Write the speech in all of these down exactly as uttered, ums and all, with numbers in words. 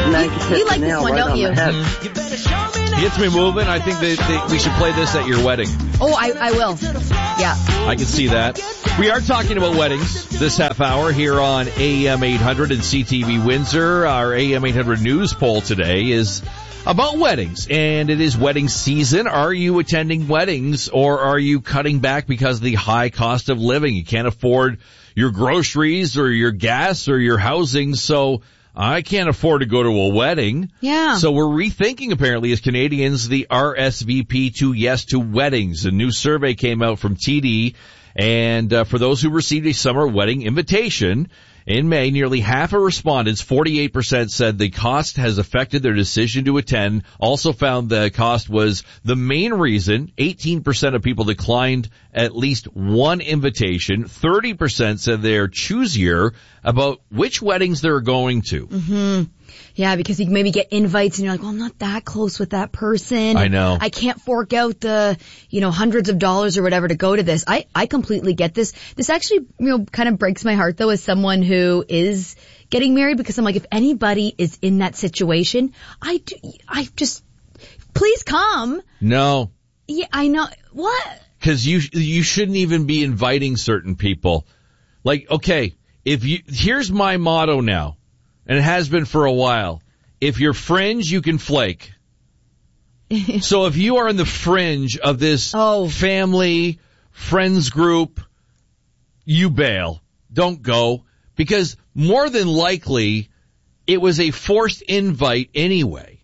Meg You, hit you like the this nail one, right don't on you? the head. It gets me moving. I think that, that we should play this at your wedding. Oh, I, I will. Yeah. I can see that. We are talking about weddings this half hour here on A M eight hundred and C T V Windsor. Our A M eight hundred news poll today is about weddings, and it is wedding season. Are you attending weddings, or are you cutting back because of the high cost of living? You can't afford your groceries or your gas or your housing, so I can't afford to go to a wedding. Yeah. So we're rethinking, apparently, as Canadians, the R S V P to yes to weddings. A new survey came out from T D, and uh, for those who received a summer wedding invitation in May, nearly half of respondents, forty-eight percent, said the cost has affected their decision to attend. Also found the cost was the main reason. eighteen percent of people declined at least one invitation. thirty percent said they're choosier about which weddings they're going to. Mm-hmm. Yeah, because you maybe get invites and you're like, well, I'm not that close with that person. I know. I can't fork out the, you know, hundreds of dollars or whatever to go to this. I, I completely get this. This actually, you know, kind of breaks my heart though as someone who is getting married, because I'm like, if anybody is in that situation, I, do, I just, please come. No. Yeah, I know. What? Because you, you shouldn't even be inviting certain people. Like, okay, if you, here's my motto now. And it has been for a while. If you're fringe, you can flake. So if you are in the fringe of this oh. family, friends group, you bail. Don't go. Because more than likely, it was a forced invite anyway.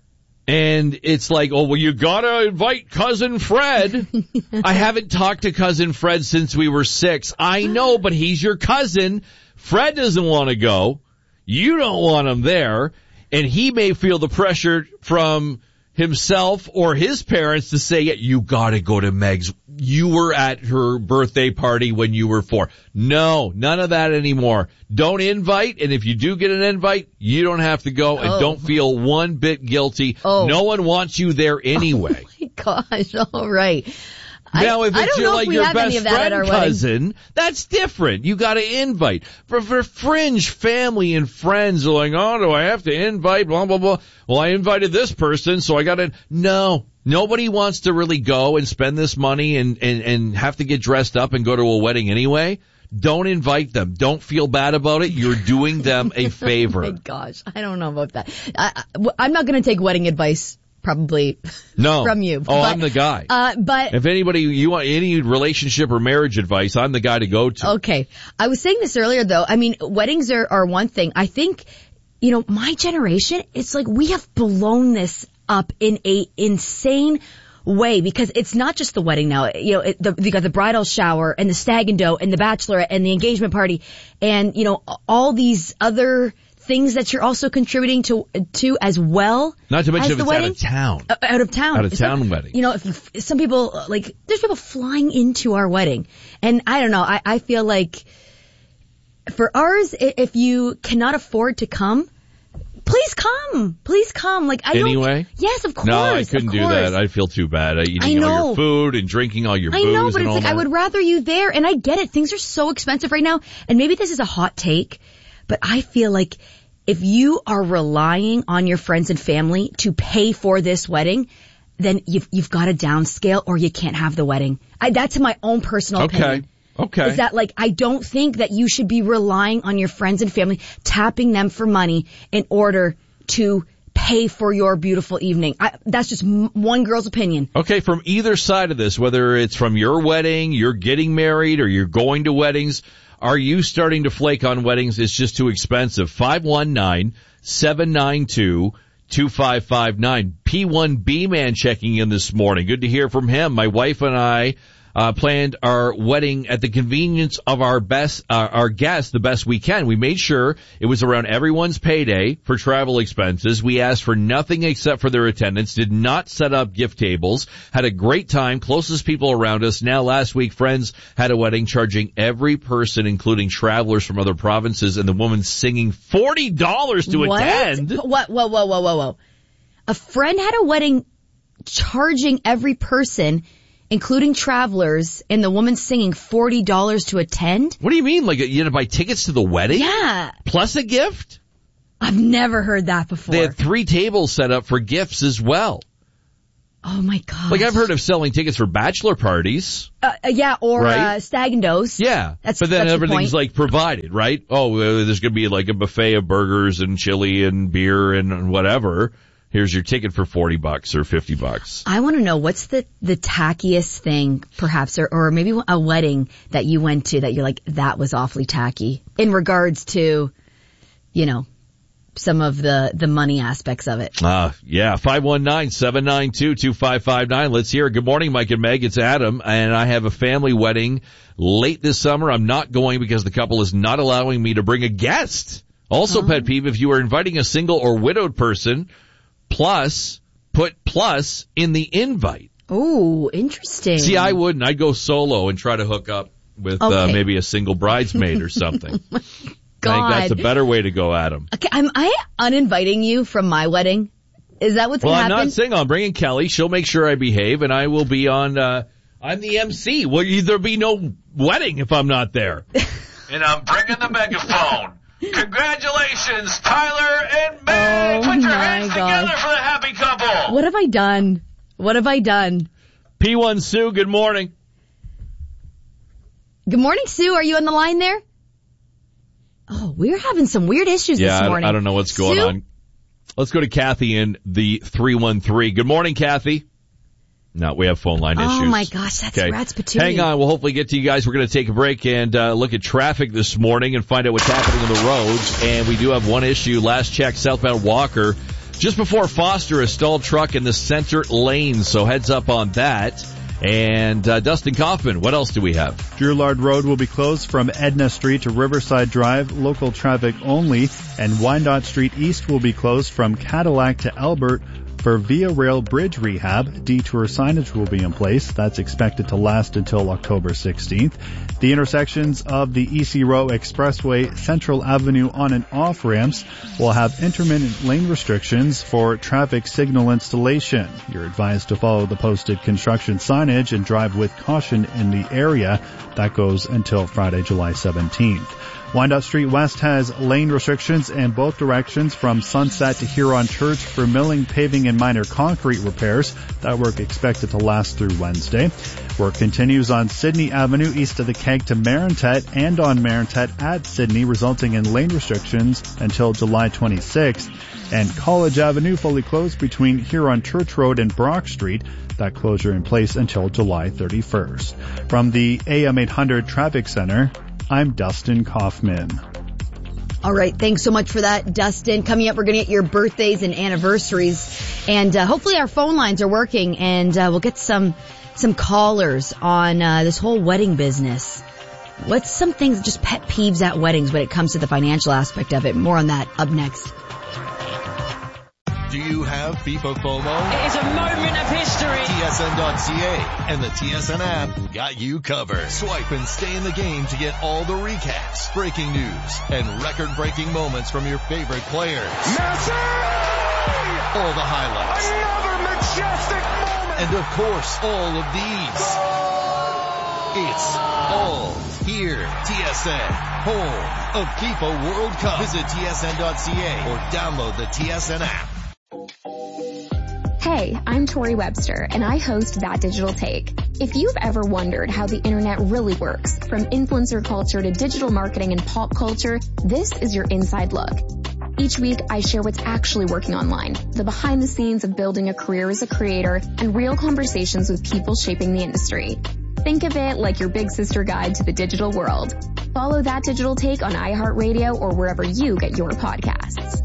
And it's like, oh, well, you gotta invite Cousin Fred. I haven't talked to Cousin Fred since we were six. I know, but he's your cousin. Fred doesn't want to go. You don't want him there, and he may feel the pressure from himself or his parents to say, yeah, you gotta go to Meg's. You were at her birthday party when you were four. No, none of that anymore. Don't invite, and if you do get an invite, you don't have to go, and oh. don't feel one bit guilty. Oh. No one wants you there anyway. Oh my gosh, all right. Now, if I, it's I your, know like if your best friend cousin, wedding. That's different. You got to invite. For, for fringe family and friends, are like, oh, do I have to invite? Blah blah blah. Well, I invited this person, so I got to. No, nobody wants to really go and spend this money and and and have to get dressed up and go to a wedding anyway. Don't invite them. Don't feel bad about it. You're doing them a favor. Oh my gosh, I don't know about that. I, I, I'm not going to take wedding advice. Probably no. from you. Oh, but, I'm the guy. Uh, but if anybody, you want any relationship or marriage advice, I'm the guy to go to. Okay. I was saying this earlier though. I mean, weddings are, are one thing. I think, you know, my generation, it's like we have blown this up in a insane way, because it's not just the wedding now. You know, it, the, you got the bridal shower and the stag and dough and the bachelorette and the engagement party and, you know, all these other things that you're also contributing to to as well. Not to mention if it's wedding. out of town. Uh, out of town. Out of town some, wedding. You know, if, if some people, like, there's people flying into our wedding. And I don't know, I, I feel like for ours, if you cannot afford to come, please come. Please come. Like, I anyway? don't. Yes, of course. No, I couldn't do that. I'd feel too bad. Eating I know. all your food and drinking all your I booze. know, but and it's all like, that. I would rather you there. And I get it. Things are so expensive right now. And maybe this is a hot take, but I feel like if you are relying on your friends and family to pay for this wedding, then you've, you've got to downscale or you can't have the wedding. I, that's my own personal okay. opinion. Okay. Is that like, I don't think that you should be relying on your friends and family, tapping them for money in order to pay for your beautiful evening. I, that's just m- one girl's opinion. Okay, from either side of this, whether it's from your wedding, you're getting married, or you're going to weddings, are you starting to flake on weddings? It's just too expensive. five one nine, seven nine two, two five five nine. P one B man checking in this morning. Good to hear from him. My wife and I uh planned our wedding at the convenience of our best uh, our guests the best we can. We made sure it was around everyone's payday for travel expenses. We asked for nothing except for their attendance, did not set up gift tables, had a great time, closest people around us. Now last week, friends had a wedding charging every person, including travelers from other provinces, and the woman singing forty dollars to what? attend. What? Whoa, whoa, whoa, whoa, whoa. A friend had a wedding charging every person, including travelers, and the woman singing forty dollars to attend? What do you mean? Like, you had to buy tickets to the wedding? Yeah. Plus a gift? I've never heard that before. They had three tables set up for gifts as well. Oh my God. Like I've heard of selling tickets for bachelor parties. Uh, yeah, or right? uh, Stag and Dose. Yeah, that's, but then that's everything's the like provided, right? Oh, uh, there's going to be like a buffet of burgers and chili and beer and whatever. Here's your ticket for forty bucks or fifty bucks. I want to know what's the, the tackiest thing, perhaps, or, or maybe a wedding that you went to that you're like, that was awfully tacky in regards to, you know, some of the, the money aspects of it. Ah, uh, yeah. five one nine, seven nine two, two five five nine. Let's hear it. Good morning, Mike and Meg. It's Adam, and I have a family wedding late this summer. I'm not going because the couple is not allowing me to bring a guest. Also, oh. pet peeve, if you are inviting a single or widowed person, plus, put plus in the invite. Oh, interesting. See, I wouldn't. I'd go solo and try to hook up with okay. uh, maybe a single bridesmaid or something. God. I think that's a better way to go at them. Okay, am I uninviting you from my wedding? Is that what's well, going to happen? Well, I'm not saying I'm bringing Kelly. She'll make sure I behave, and I will be on, uh, I'm the M C. Will there be no wedding if I'm not there? And I'm bringing the megaphone. Congratulations, Tyler and Meg. Oh, Put your my hands gosh. together for the happy couple. What have I done? What have I done? P one Sue, good morning. Good morning, Sue. Are you on the line there? Oh, we're having some weird issues yeah, this morning. I, I don't know what's going Sue? on. Let's go to Kathy in the three one three. Good morning, Kathy. No, we have phone line oh issues. Oh my gosh, that's okay. Rat's Patootie. Hang on, we'll hopefully get to you guys. We're going to take a break and uh, look at traffic this morning and find out what's happening on the roads. And we do have one issue. Last check, southbound Walker, just before Foster, a stalled truck in the center lane. So heads up on that. And uh, Dustin Kaufman, what else do we have? Drouillard Road will be closed from Edna Street to Riverside Drive, local traffic only, and Wyandotte Street East will be closed from Cadillac to Albert for Via Rail Bridge rehab. Detour signage will be in place. That's expected to last until October sixteenth. The intersections of the E C Row Expressway, Central Avenue on and off ramps will have intermittent lane restrictions for traffic signal installation. You're advised to follow the posted construction signage and drive with caution in the area. That goes until Friday, July seventeenth. Wyandotte Street West has lane restrictions in both directions from Sunset to Huron Church for milling, paving, and minor concrete repairs. That work expected to last through Wednesday. Work continues on Sydney Avenue east of the Keg to Marintet and on Marintet at Sydney, resulting in lane restrictions until July twenty-sixth. And College Avenue fully closed between Huron Church Road and Brock Street. That closure in place until July thirty-first. From the A M eight hundred Traffic Center, I'm Dustin Kaufman. All right. Thanks so much for that, Dustin. Coming up, we're going to get your birthdays and anniversaries. And uh, hopefully our phone lines are working, and uh, we'll get some some callers on uh, this whole wedding business. What's some things, just pet peeves at weddings when it comes to the financial aspect of it? More on that up next. Do you have FIFA FOMO? It is a moment of history. T S N dot C A and the T S N app got you covered. Swipe and stay in the game to get all the recaps, breaking news, and record-breaking moments from your favorite players. Messi! All the highlights. Another majestic moment! And of course, all of these. Goal! It's all here. T S N, home of FIFA World Cup. Visit T S N dot C A or download the T S N app. Hey, I'm Tori Webster, and I host That Digital Take. If you've ever wondered how the internet really works, from influencer culture to digital marketing and pop culture, this is your inside look. Each week, I share what's actually working online, the behind the scenes of building a career as a creator, and real conversations with people shaping the industry. Think of it like your big sister guide to the digital world. Follow That Digital Take on iHeartRadio or wherever you get your podcasts.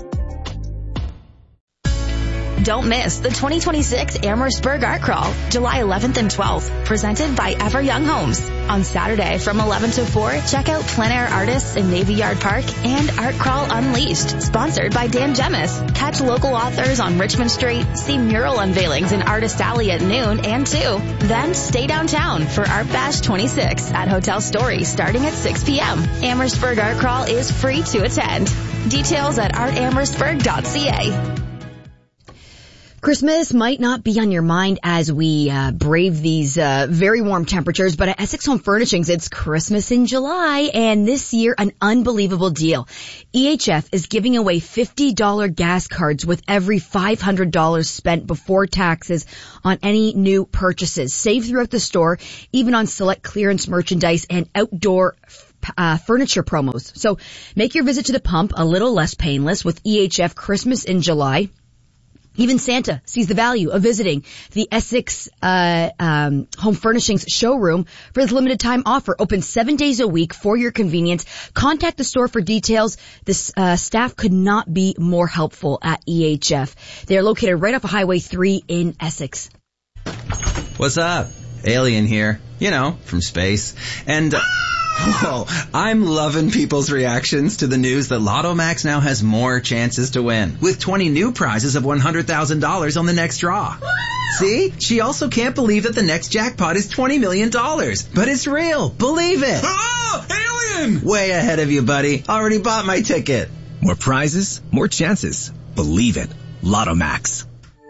Don't miss the twenty twenty-six Amherstburg Art Crawl, July eleventh and twelfth, presented by Ever Young Homes. On Saturday from eleven to four, check out plein air artists in Navy Yard Park and Art Crawl Unleashed, sponsored by Dan Gemis. Catch local authors on Richmond Street, see mural unveilings in Artist Alley at noon and two. Then stay downtown for Art Bash twenty-six at Hotel Story starting at six p.m. Amherstburg Art Crawl is free to attend. Details at art amherstburg dot c a. Christmas might not be on your mind as we uh, brave these uh, very warm temperatures, but at Essex Home Furnishings, it's Christmas in July, and this year, an unbelievable deal. E H F is giving away fifty dollars gas cards with every five hundred dollars spent before taxes on any new purchases. Save throughout the store, even on select clearance merchandise and outdoor Uh, furniture promos. So make your visit to the pump a little less painless with E H F Christmas in July. Even Santa sees the value of visiting the Essex uh, um, Home Furnishings showroom for this limited time offer. Open seven days a week for your convenience. Contact the store for details. This uh, staff could not be more helpful at E H F. They are located right off of Highway three in Essex. What's up? Alien here. You know, from space. And... Uh, Whoa, I'm loving people's reactions to the news that Lotto Max now has more chances to win, with twenty new prizes of one hundred thousand dollars on the next draw. See? She also can't believe that the next jackpot is twenty million dollars. But it's real. Believe it. Oh, alien! Way ahead of you, buddy. Already bought my ticket. More prizes, more chances. Believe it. Lotto Max.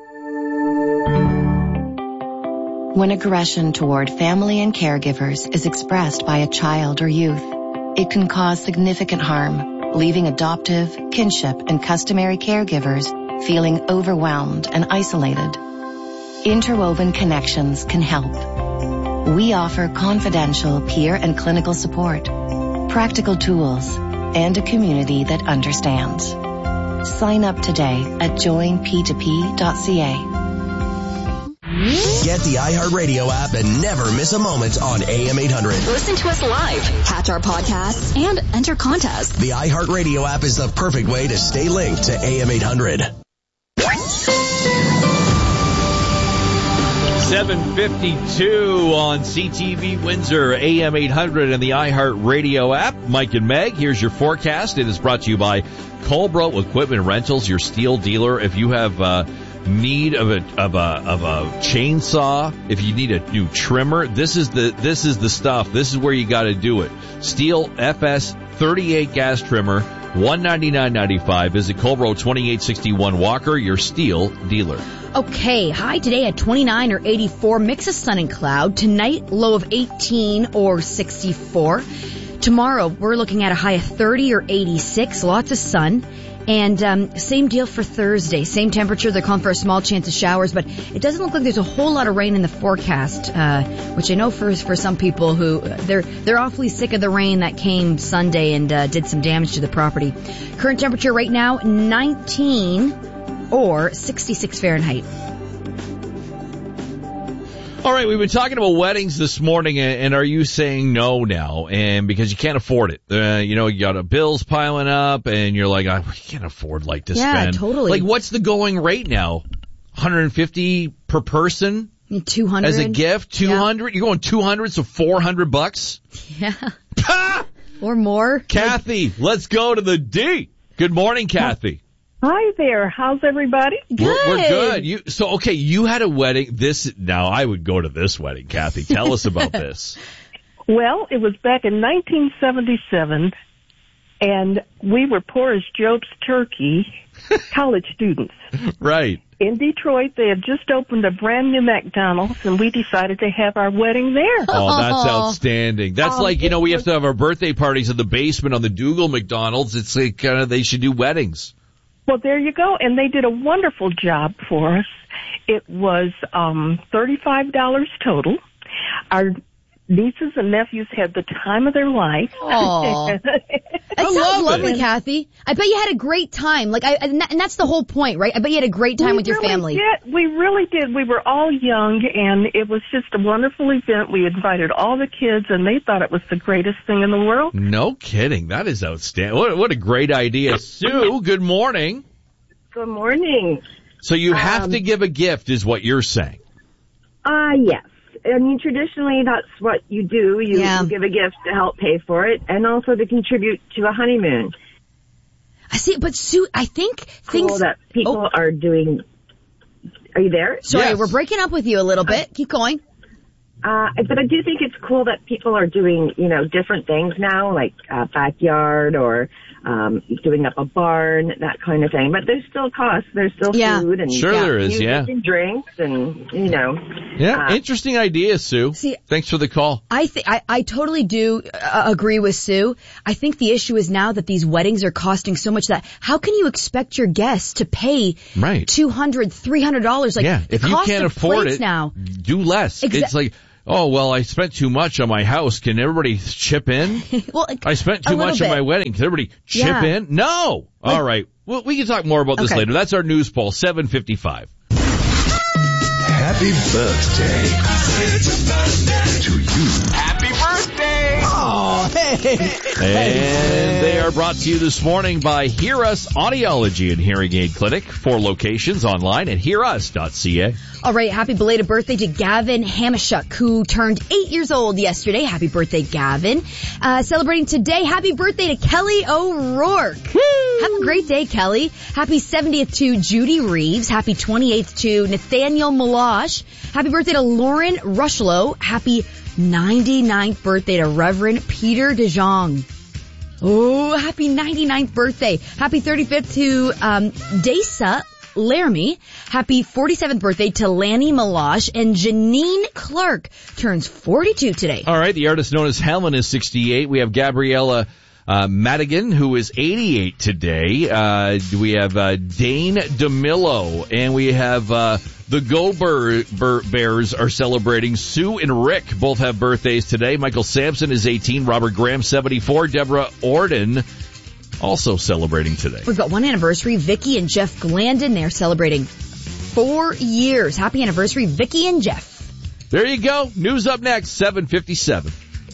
When aggression toward family and caregivers is expressed by a child or youth, it can cause significant harm, leaving adoptive, kinship, and customary caregivers feeling overwhelmed and isolated. Interwoven Connections can help. We offer confidential peer and clinical support, practical tools, and a community that understands. Sign up today at join p two p dot c a. Get the iHeartRadio app and never miss a moment on A M eight hundred. Listen to us live, catch our podcasts, and enter contests. The iHeartRadio app is the perfect way to stay linked to A M eight hundred. seven fifty-two on C T V Windsor, A M eight hundred, and the iHeartRadio app. Mike and Meg, here's your forecast. It is brought to you by Colbro Equipment Rentals, your steel dealer. If you have uh, need of a of a of a chainsaw, if you need a new trimmer, this is the this is the stuff. This is where you got to do it. Steel F S thirty-eight gas trimmer, one ninety-nine ninety-five. Visit Colbro twenty-eight sixty-one Walker, your steel dealer. Okay, high today at twenty-nine or eighty-four, mix of sun and cloud. Tonight, low of eighteen or sixty-four. Tomorrow, we're looking at a high of thirty or eighty-six, lots of sun. And um, same deal for Thursday. Same temperature. They're calling for a small chance of showers, but it doesn't look like there's a whole lot of rain in the forecast, uh, which I know for for some people who they're they're awfully sick of the rain that came Sunday and uh, did some damage to the property. Current temperature right now, nineteen or sixty-six Fahrenheit. All right, we've been talking about weddings this morning, and are you saying no now? And because you can't afford it, uh, you know, you got a bills piling up, and you're like, I can't afford like to yeah, spend. Yeah, totally. Like, what's the going rate now? one hundred fifty per person two hundred as a gift. Two hundred. Yeah. You're going two hundred, so four hundred bucks. Yeah, or more. Kathy, let's go to the D. Good morning, Kathy. Hi there. How's everybody? Good. We're, we're good. You so okay? You had a wedding. This now I would go to this wedding, Kathy. Tell us about this. Well, it was back in nineteen seventy-seven, and we were poor as Job's turkey, college students. Right. In Detroit, they had just opened a brand new McDonald's, and we decided to have our wedding there. Oh, that's outstanding. That's um, like, you know, we was, have to have our birthday parties in the basement on the Dougal McDonald's. It's like uh, they should do weddings. Well, there you go. And they did a wonderful job for us. It was um thirty-five dollars total. Our nieces and nephews had the time of their life. Aww. That sounds lovely, it. Kathy. I bet you had a great time. Like, I, and that's the whole point, right? I bet you had a great time we with your really family. Did. We really did. We were all young, and it was just a wonderful event. We invited all the kids, and they thought it was the greatest thing in the world. No kidding. That is outstanding. What, what a great idea. Sue, good morning. Good morning. So you have um, to give a gift is what you're saying. Uh, yes. I mean, traditionally, that's what you do. You, yeah. you give a gift to help pay for it, and also to contribute to a honeymoon. I see, but Sue, I think things... Cool that people oh. are doing... Are you there? Sorry, yes. we're breaking up with you a little bit. Keep going. Uh, but I do think it's cool that people are doing, you know, different things now, like uh, backyard or um, doing up a barn, that kind of thing. But there's still costs. There's still yeah. food and sure yeah, there is, music yeah. and drinks and, you know. Yeah, uh, interesting idea, Sue. See, Thanks for the call. I think I, I totally do uh, agree with Sue. I think the issue is now that these weddings are costing so much that how can you expect your guests to pay right. two hundred dollars, three hundred dollars? Like, yeah, the if you cost can't of afford plates it, now. do less. Exa- it's like, oh, well, I spent too much on my house. Can everybody chip in? well, I spent too much bit. on my wedding. Can everybody chip yeah. in? No. Like, all right. Well, we can talk more about this okay. later. That's our news poll, seven fifty-five. Happy birthday to you. Happy birthday! Oh, hey! And they are brought to you this morning by Hear Us Audiology and Hearing Aid Clinic. Four locations online at hear us dot c a. All right, happy belated birthday to Gavin Hamashuk, who turned eight years old yesterday. Happy birthday, Gavin. Uh, celebrating today, happy birthday to Kelly O'Rourke. Woo! Have a great day, Kelly. Happy seventieth to Judy Reeves. Happy twenty-eighth to Nathaniel Malash. Happy birthday to Lauren Rushlow. Happy ninety-ninth birthday to Reverend Peter DeJong. Oh, happy ninety-ninth birthday. Happy thirty-fifth to um, Desa Laramie. Happy forty-seventh birthday to Lanny Malash. And Janine Clark turns forty-two today. All right, the artist known as Helen is sixty-eight. We have Gabriella uh, Madigan, who is eighty-eight today. Uh, we have uh, Dane DeMillo, and we have uh, the Go Bur- Bur- Bears are celebrating. Sue and Rick both have birthdays today. Michael Sampson is eighteen. Robert Graham, seventy-four. Deborah Orden also celebrating today. We've got one anniversary. Vicky and Jeff Glandon, they're celebrating four years. Happy anniversary, Vicky and Jeff. There you go. News up next, seven fifty-seven.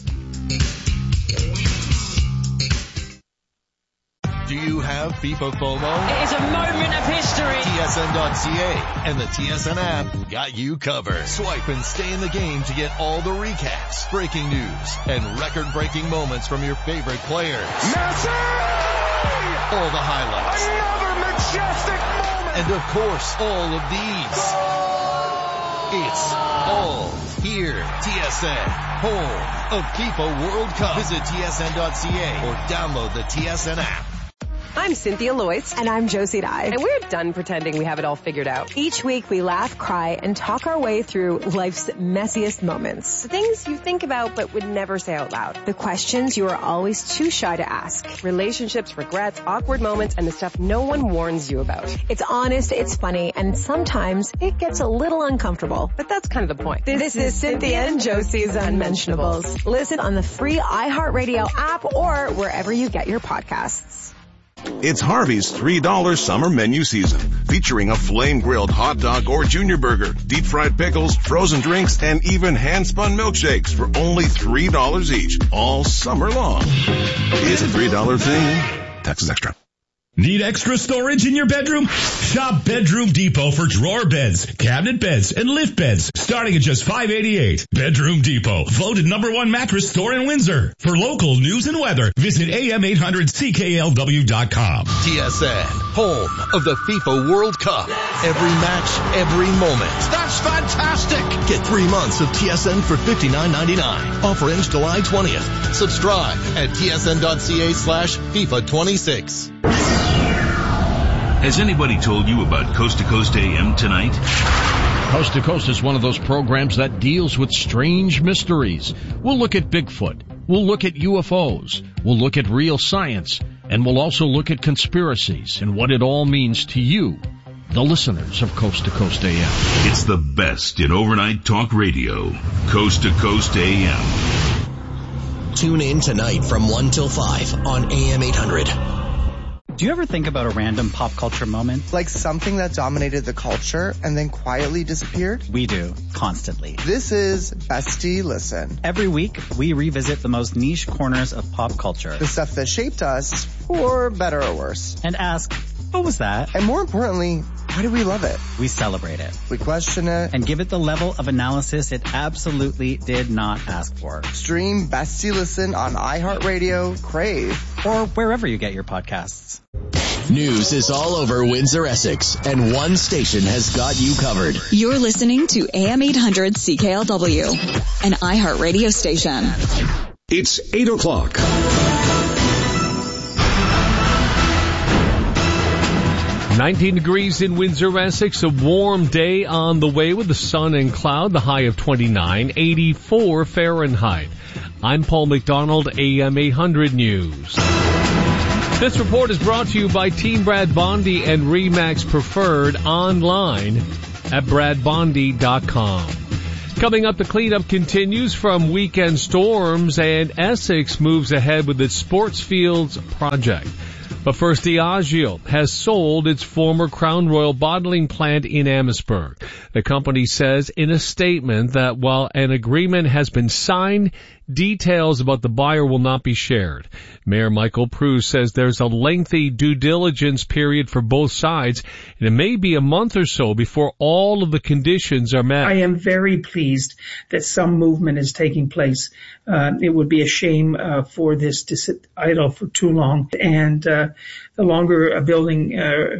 Do you have FIFA FOMO? It is a moment of history. T S N dot C A and the T S N app got you covered. Swipe and stay in the game to get all the recaps, breaking news, and record-breaking moments from your favorite players. Messi! All the highlights. Another majestic moment! And of course, all of these. It's all here. T S N, home of FIFA World Cup. Visit T S N dot C A or download the T S N app. I'm Cynthia Loyce. And I'm Josie Dye. And we're done pretending we have it all figured out. Each week we laugh, cry, and talk our way through life's messiest moments. The things you think about but would never say out loud. The questions you are always too shy to ask. Relationships, regrets, awkward moments, and the stuff no one warns you about. It's honest, it's funny, and sometimes it gets a little uncomfortable. But that's kind of the point. This, this is Cynthia and Josie's Unmentionables. Listen on the free iHeartRadio app or wherever you get your podcasts. It's Harvey's three dollar summer menu season, featuring a flame-grilled hot dog or junior burger, deep-fried pickles, frozen drinks, and even hand-spun milkshakes for only three dollars each, all summer long. It's a three dollar thing. Taxes extra. Need extra storage in your bedroom? Shop Bedroom Depot for drawer beds, cabinet beds, and lift beds, starting at just five eighty-eight. Bedroom Depot, voted number one mattress store in Windsor. For local news and weather, visit A M eight hundred C K L W dot com. T S N, home of the FIFA World Cup. Every match, every moment. That's fantastic! Get three months of T S N for fifty-nine ninety-nine. Offer ends July twentieth. Subscribe at T S N dot C A slash FIFA twenty-six. Has anybody told you about Coast to Coast A M tonight? Coast to Coast is one of those programs that deals with strange mysteries. We'll look at Bigfoot. We'll look at U F Os. We'll look at real science. And we'll also look at conspiracies and what it all means to you, the listeners of Coast to Coast A M. It's the best in overnight talk radio. Coast to Coast A M. Tune in tonight from one till five on A M eight hundred. Do you ever think about a random pop culture moment? Like something that dominated the culture and then quietly disappeared? We do, constantly. This is Bestie Listen. Every week, we revisit the most niche corners of pop culture. The stuff that shaped us, for better or worse. And ask, what was that? And more importantly, why do we love it? We celebrate it. We question it. And give it the level of analysis it absolutely did not ask for. Stream Bestie Listen on iHeartRadio, Crave, or wherever you get your podcasts. News is all over Windsor-Essex, and one station has got you covered. You're listening to A M eight hundred C K L W, an iHeartRadio station. It's eight o'clock. nineteen degrees in Windsor-Essex, a warm day on the way with the sun and cloud, the high of twenty-nine, eighty-four Fahrenheit. I'm Paul McDonald, A M eight hundred News. This report is brought to you by Team Brad Bondi and Remax Preferred, online at brad bondi dot com. Coming up, the cleanup continues from weekend storms, and Essex moves ahead with its sports fields project. But first, Diageo has sold its former Crown Royal bottling plant in Amherstburg. The company says in a statement that while an agreement has been signed, details about the buyer will not be shared. Mayor Michael Prue says there's a lengthy due diligence period for both sides, and it may be a month or so before all of the conditions are met. I am very pleased that some movement is taking place. Uh, it would be a shame uh, for this to sit idle for too long, and uh, the longer a building uh,